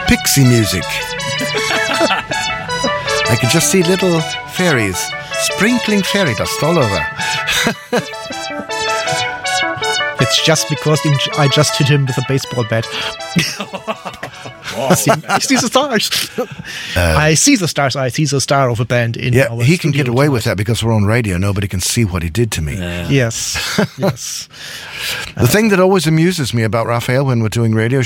pixie music. I could just see little fairies sprinkling fairy dust all over. It's just because I just hit him with a baseball bat. I see the stars. I see the stars. I see the star of a band in Yeah, our he can get studio away tonight. with that because we're on radio. Nobody can see what he did to me. Yes, yes. The thing that always amuses me about Raphael when we're doing radio